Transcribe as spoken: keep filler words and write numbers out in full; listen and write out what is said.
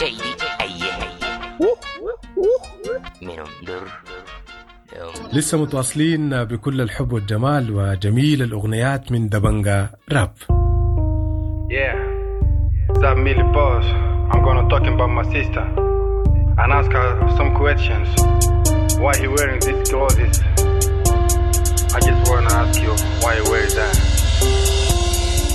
جيدي أيه من انظر. لسه متواصلين بكل الحب والجمال وجميل الأغنيات من دبنجا راب. Yeah, that Millie boss. I'm gonna talking about my sister and ask her some questions. Why he wearing these clothes? I just wanna ask you why you wear that.